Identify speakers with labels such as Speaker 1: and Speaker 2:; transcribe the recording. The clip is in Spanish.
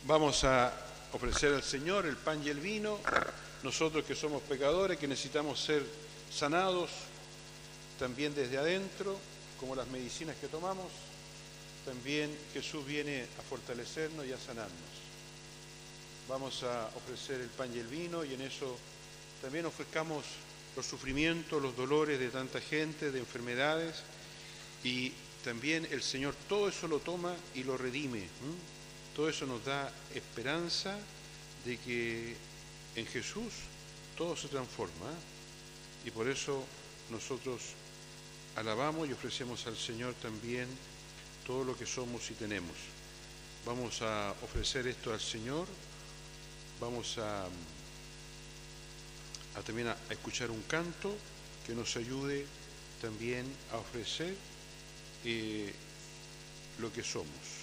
Speaker 1: Vamos a ofrecer al Señor el pan y el vino, nosotros que somos pecadores, que necesitamos ser sanados también desde adentro, como las medicinas que tomamos, también Jesús viene a fortalecernos y a sanarnos. Vamos a ofrecer el pan y el vino y en eso también ofrezcamos los sufrimientos, los dolores de tanta gente, de enfermedades, y también el Señor todo eso lo toma y lo redime. Todo eso nos da esperanza de que en Jesús todo se transforma, y por eso nosotros alabamos y ofrecemos al Señor también todo lo que somos y tenemos. Vamos a ofrecer esto al Señor, vamos a también a escuchar un canto que nos ayude también a ofrecer lo que somos.